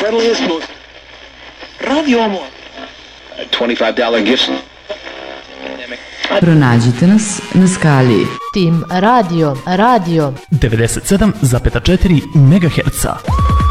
Gledali smo Radio Omor. $25 gift. Pronađite nas na skali Tim Radio 97,4 MHz.